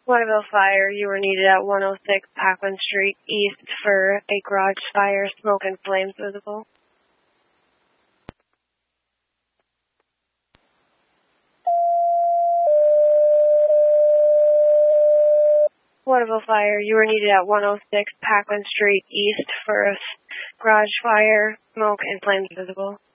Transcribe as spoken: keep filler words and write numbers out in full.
Waterville Fire, you were needed at one oh six Paquin Street East for a garage fire, smoke and flames visible. Waterville Fire, you were needed at one oh six Paquin Street East for a garage fire, smoke and flames visible.